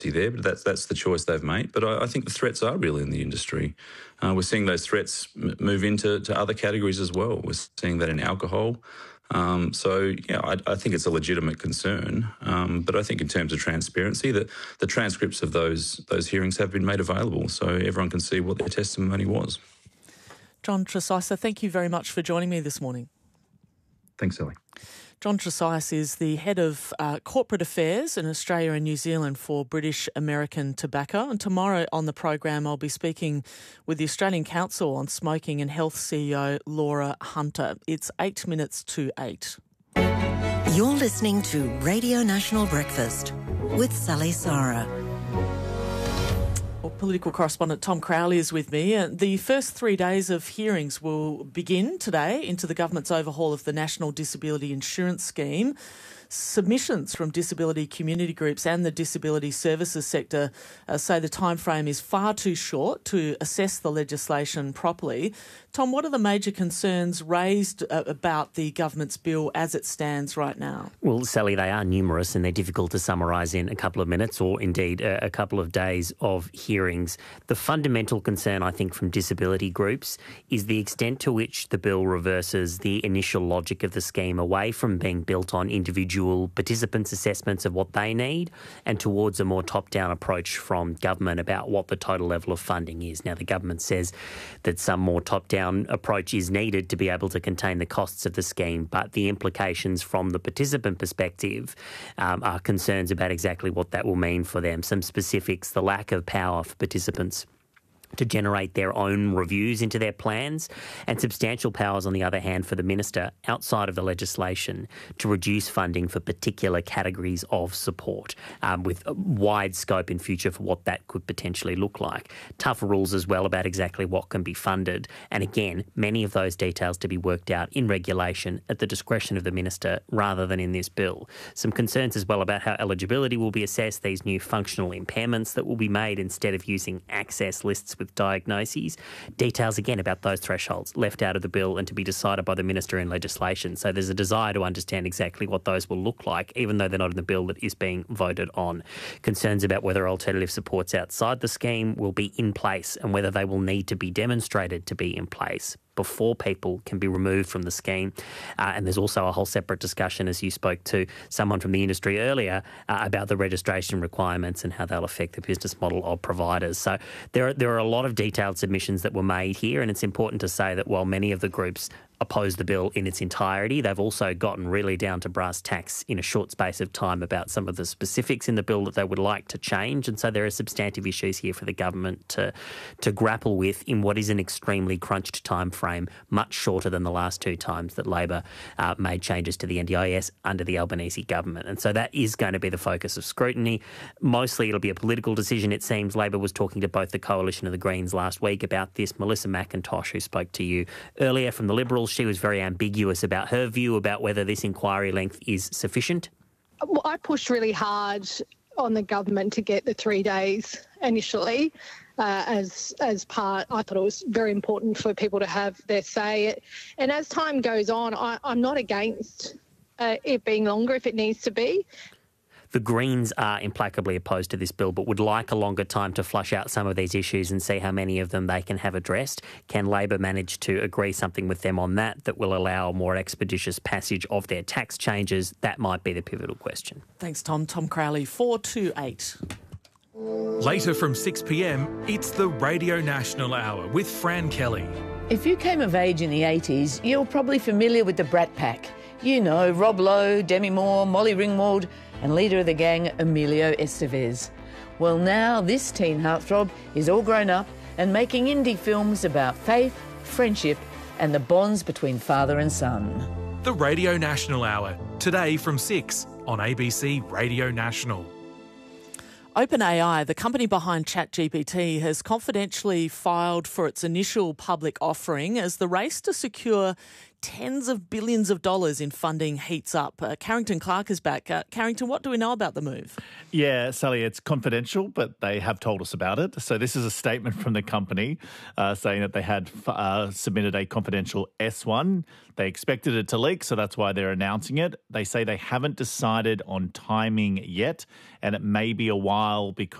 there, but that's the choice they've made. But I think the threats are real in the industry. We're seeing those threats move into other categories as well. We're seeing that in alcohol. I think it's a legitimate concern. But I think in terms of transparency, the transcripts of those hearings have been made available so everyone can see what their testimony was. John Trezisa, thank you very much for joining me this morning. Thanks, Ellie. John Trezisa is the Head of Corporate Affairs in Australia and New Zealand for British American Tobacco. And tomorrow on the program, I'll be speaking with the Australian Council on Smoking and Health CEO Laura Hunter. It's 8 minutes to 8. You're listening to Radio National Breakfast with Sally Sarah. Political correspondent Tom Crowley is with me. The first 3 days of hearings will begin today into the government's overhaul of the National Disability Insurance Scheme. Submissions from disability community groups and the disability services sector say the timeframe is far too short to assess the legislation properly. Tom, what are the major concerns raised about the government's bill as it stands right now? Well, Sally, they are numerous and they're difficult to summarise in a couple of minutes or indeed a couple of days of hearings. The fundamental concern, I think, from disability groups is the extent to which the bill reverses the initial logic of the scheme away from being built on individual participants' assessments of what they need and towards a more top-down approach from government about what the total level of funding is. Now, the government says that some more top-down approach is needed to be able to contain the costs of the scheme, but the implications from the participant perspective are concerns about exactly what that will mean for them. Some specifics, the lack of power for participants to generate their own reviews into their plans, and substantial powers, on the other hand, for the minister outside of the legislation to reduce funding for particular categories of support, with a wide scope in future for what that could potentially look like. Tougher rules as well about exactly what can be funded, and again, many of those details to be worked out in regulation at the discretion of the minister rather than in this bill. Some concerns as well about how eligibility will be assessed, these new functional impairments that will be made instead of using access lists with diagnoses. Details again about those thresholds left out of the bill and to be decided by the minister in legislation. So there's a desire to understand exactly what those will look like, even though they're not in the bill that is being voted on. Concerns about whether alternative supports outside the scheme will be in place and whether they will need to be demonstrated to be in place before people can be removed from the scheme. And there's also a whole separate discussion, as you spoke to someone from the industry earlier, about the registration requirements and how they'll affect the business model of providers. So there are a lot of detailed submissions that were made here, and it's important to say that while many of the groups oppose the bill in its entirety, they've also gotten really down to brass tacks in a short space of time about some of the specifics in the bill that they would like to change. And so there are substantive issues here for the government to grapple with in what is an extremely crunched time frame, much shorter than the last two times that Labor made changes to the NDIS under the Albanese government. And so that is going to be the focus of scrutiny. Mostly it'll be a political decision, it seems. Labor was talking to both the Coalition and the Greens last week about this. Melissa McIntosh, who spoke to you earlier from the Liberals, she was very ambiguous about her view about whether this inquiry length is sufficient. Well, I pushed really hard on the government to get the 3 days initially as part. I thought it was very important for people to have their say. And as time goes on, I'm not against it being longer if it needs to be. The Greens are implacably opposed to this bill but would like a longer time to flush out some of these issues and see how many of them they can have addressed. Can Labor manage to agree something with them on that will allow a more expeditious passage of their tax changes? That might be the pivotal question. Thanks, Tom. Tom Crowley, 428. Later from 6 p.m, it's the Radio National Hour with Fran Kelly. If you came of age in the 80s, you're probably familiar with the Brat Pack. You know, Rob Lowe, Demi Moore, Molly Ringwald, and leader of the gang, Emilio Estevez. Well, now this teen heartthrob is all grown up and making indie films about faith, friendship, and the bonds between father and son. The Radio National Hour, today from 6 on ABC Radio National. OpenAI, the company behind ChatGPT, has confidentially filed for its initial public offering as the race to secure tens of billions of dollars in funding heats up. Carrington Clark is back. Carrington, what do we know about the move? Yeah, Sally, it's confidential, but they have told us about it. So this is a statement from the company saying that they had submitted a confidential S1. They expected it to leak, so that's why they're announcing it. They say they haven't decided on timing yet, and it may be a while because